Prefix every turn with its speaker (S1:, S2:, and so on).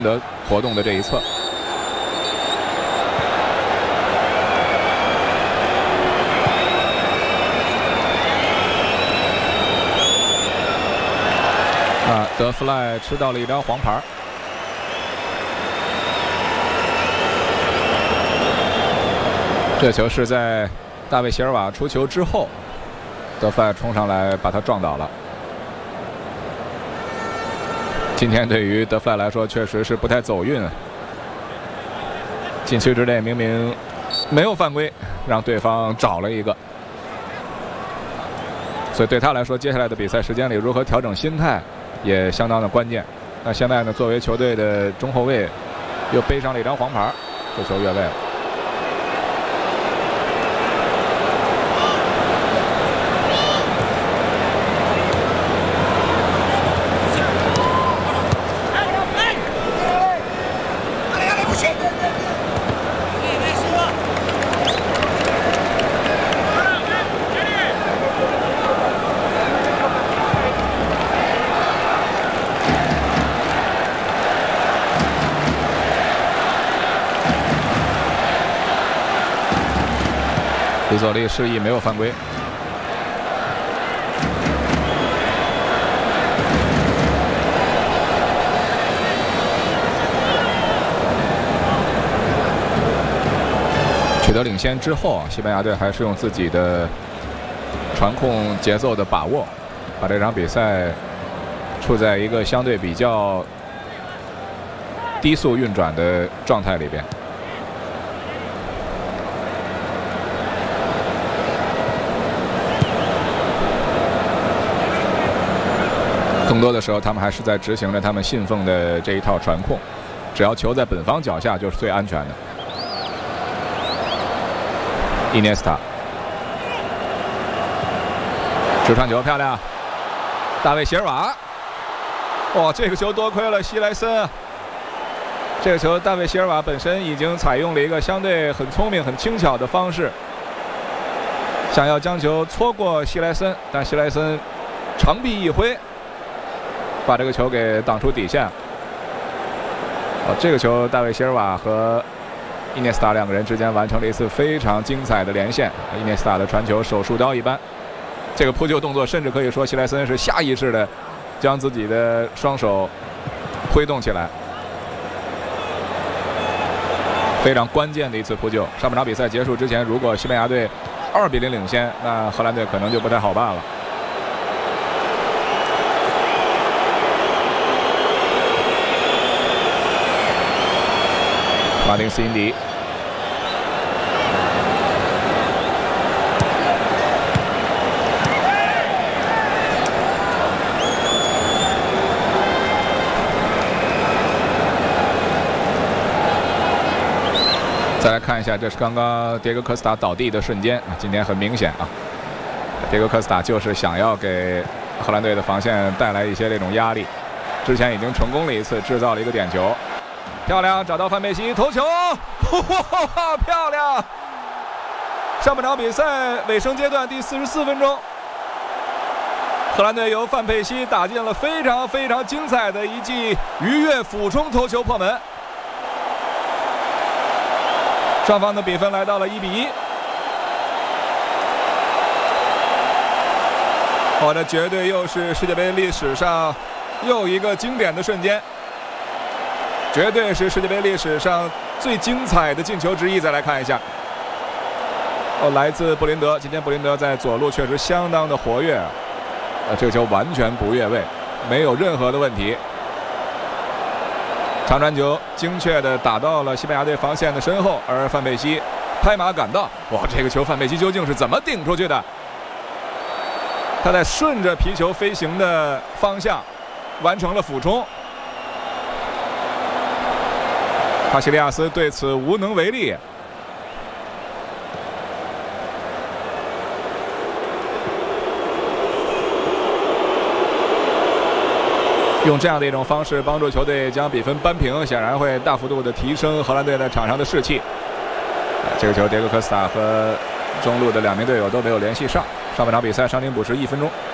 S1: 的活动的这一侧。德弗赖吃到了一张黄牌。这球是在大卫席尔瓦出球之后，德弗赖冲上来把他撞倒了。今天对于德弗赖来说确实是不太走运啊。禁区之内明明没有犯规，让对方找了一个。所以对他来说，接下来的比赛时间里如何调整心态也相当的关键。那现在呢，作为球队的中后卫，又背上了一张黄牌，这球越位了。比佐利示意没有犯规。取得领先之后，西班牙队还是用自己的传控节奏的把握，把这场比赛处在一个相对比较低速运转的状态里边。更多的时候，他们还是在执行着他们信奉的这一套传控，只要球在本方脚下就是最安全的。伊涅斯塔，直传球漂亮，大卫席尔瓦，哇，这个球多亏了希莱森。这个球，大卫席尔瓦本身已经采用了一个相对很聪明、很轻巧的方式，想要将球搓过希莱森，但希莱森长臂一挥，把这个球给挡出底线。这个球，大卫席尔瓦和伊涅斯塔两个人之间完成了一次非常精彩的连线。伊涅斯塔的传球手术刀一般，这个扑救动作甚至可以说希莱森是下意识的将自己的双手挥动起来，非常关键的一次扑救。上半场比赛结束之前，如果西班牙队2比0领先，那荷兰队可能就不太好办了。马丁斯因迪，再来看一下，这是刚刚迭戈科斯塔倒地的瞬间啊，今天很明显啊，迭戈科斯塔就是想要给荷兰队的防线带来一些这种压力，之前已经成功了一次，制造了一个点球。漂亮，找到范佩西头球，漂亮！上半场比赛尾声阶段第44分钟，荷兰队由范佩西打进了非常非常精彩的一记鱼跃俯冲头球破门，双方的比分来到了1比1。这绝对又是世界杯历史上又一个经典的瞬间。绝对是世界杯历史上最精彩的进球之一。再来看一下，来自布林德。今天布林德在左路确实相当的活跃，这个球完全不越位，没有任何的问题。长传球精确的打到了西班牙队防线的身后，而范佩西拍马赶到。哇，这个球范佩西究竟是怎么顶出去的？他在顺着皮球飞行的方向完成了俯冲。卡西利亚斯对此无能为力。用这样的一种方式帮助球队将比分扳平，显然会大幅度的提升荷兰队在场上的士气。这个球，迭戈科斯塔和中路的2名队友都没有联系上。上半场比赛伤停补时1分钟。